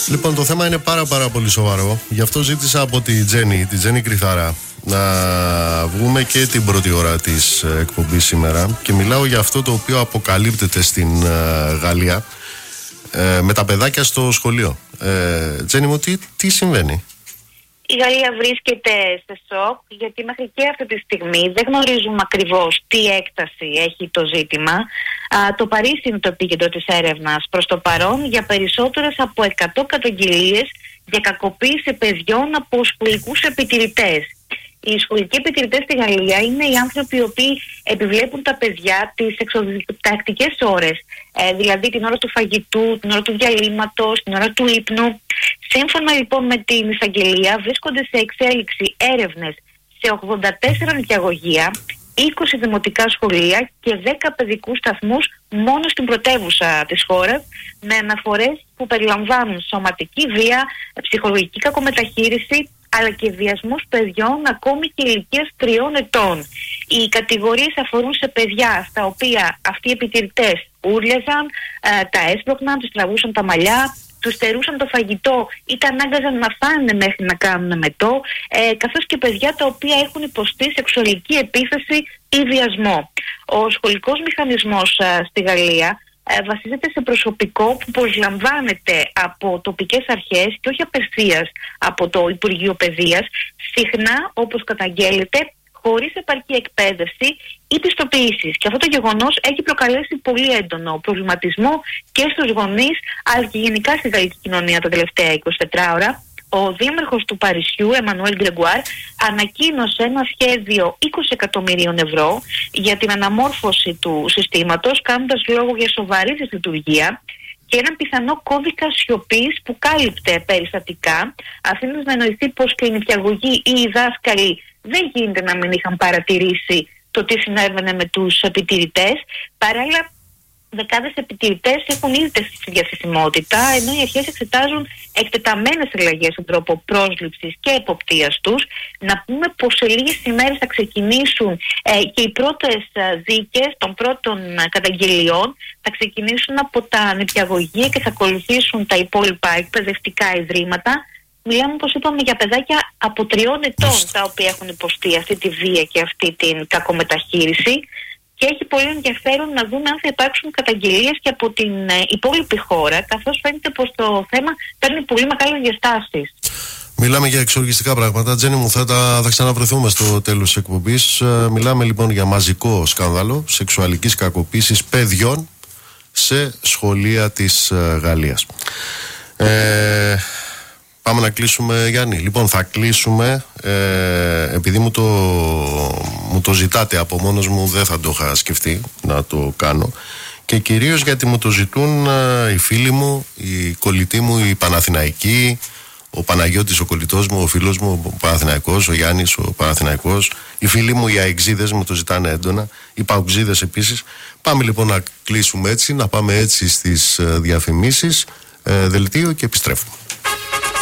Λοιπόν, το θέμα είναι πάρα πολύ σοβαρό. Γι' αυτό ζήτησα από τη Τζέννη Κρυθαρά, να βγούμε και την πρώτη ώρα της εκπομπής σήμερα. Και μιλάω για αυτό το οποίο αποκαλύπτεται στην Γαλλία με τα παιδάκια στο σχολείο. Τζέννη μου, τι συμβαίνει? Η Γαλλία βρίσκεται σε σοκ, γιατί μέχρι και αυτή τη στιγμή δεν γνωρίζουμε ακριβώς τι έκταση έχει το ζήτημα. Το Παρίσι είναι το επίκεντρο της έρευνας προς το παρόν για περισσότερες από 100 καταγγελίες για κακοποίηση παιδιών από σχολικούς επιτηρητές. Οι σχολικοί επιτηρητές στη Γαλλία είναι οι άνθρωποι οι οποίοι επιβλέπουν τα παιδιά τις εξοδιτακτικές ώρες, δηλαδή την ώρα του φαγητού, την ώρα του διαλύματος, την ώρα του ύπνου. Σύμφωνα λοιπόν με την εισαγγελία, βρίσκονται σε εξέλιξη έρευνες σε 84 νηπιαγωγεία, 20 δημοτικά σχολεία και 10 παιδικούς σταθμούς μόνο στην πρωτεύουσα της χώρας, με αναφορές που περιλαμβάνουν σωματική βία, ψυχολογική κακομεταχείριση, αλλά και βιασμούς παιδιών ακόμη και ηλικίας 3 ετών. Οι κατηγορίες αφορούν σε παιδιά στα οποία αυτοί οι επιτηρητές ούρλιαζαν, τα έσπρωχναν, τους τραβούσαν τα μαλλιά, τους στερούσαν το φαγητό ή τα ανάγκαζαν να φάνε μέχρι να κάνουν μετό, καθώς και παιδιά τα οποία έχουν υποστεί σεξουαλική επίθεση ή βιασμό. Ο σχολικός μηχανισμός στη Γαλλία βασίζεται σε προσωπικό που προσλαμβάνεται από τοπικές αρχές και όχι απευθείας από το Υπουργείο Παιδείας, συχνά, όπως καταγγέλλεται, χωρίς επαρκή εκπαίδευση ή πιστοποιήσεις. Και αυτό το γεγονός έχει προκαλέσει πολύ έντονο προβληματισμό και στους γονείς, αλλά και γενικά στη γαλλική κοινωνία τα τελευταία 24 ώρα. Ο δήμαρχος του Παρισιού, Εμμανουέλ Γκρεγκουάρ, ανακοίνωσε ένα σχέδιο 20 εκατομμυρίων ευρώ για την αναμόρφωση του συστήματος, κάνοντας λόγο για σοβαρή δυσλειτουργία και έναν πιθανό κώδικα σιωπής που κάλυπτε περιστατικά, αφήνοντας να εννοηθεί πως και οι νηπιαγωγοί ή οι δάσκαλοι δεν γίνεται να μην είχαν παρατηρήσει το τι συνέβαινε με τους επιτηρητές. Παράλληλα, δεκάδες επιτηρητές έχουν ήδη τεθεί στη διαθεσιμότητα, ενώ οι αρχές εξετάζουν εκτεταμένες αλλαγές στον τρόπο πρόσληψης και εποπτείας τους. Να πούμε πως σε λίγες ημέρες θα ξεκινήσουν και οι πρώτες δίκες των πρώτων καταγγελιών. Θα ξεκινήσουν από τα νηπιαγωγεία και θα ακολουθήσουν τα υπόλοιπα εκπαιδευτικά ιδρύματα. Μιλάμε, όπως είπαμε, για παιδάκια από 3 ετών τα οποία έχουν υποστεί αυτή τη βία και αυτή την κακομεταχείριση. Και έχει πολύ ενδιαφέρον να δούμε αν θα υπάρξουν καταγγελίες και από την υπόλοιπη χώρα, καθώς φαίνεται πως το θέμα παίρνει πολύ μεγάλες διαστάσεις. Μιλάμε για εξοργιστικά πράγματα. Τζέννη μου, θα ξαναβρεθούμε στο τέλος της εκπομπής. Μιλάμε λοιπόν για μαζικό σκάνδαλο σεξουαλικής κακοποίησης παιδιών σε σχολεία της Γαλλίας. Πάμε να κλείσουμε, Γιάννη. Λοιπόν, θα κλείσουμε, επειδή μου το ζητάτε από μόνος μου, δεν θα το είχα σκεφτεί να το κάνω, και κυρίως γιατί μου το ζητούν οι φίλοι μου, οι κολλητοί μου, οι Παναθηναϊκοί, ο Παναγιώτης ο κολλητός μου, ο φίλος μου ο Παναθηναϊκός, ο Γιάννης ο Παναθηναϊκός, οι φίλοι μου οι αεξίδες μου το ζητάνε έντονα, οι παουξίδες επίσης. Πάμε λοιπόν να κλείσουμε έτσι, να πάμε έτσι στις διαφημίσεις, δελτίο, και επιστρέφουμε.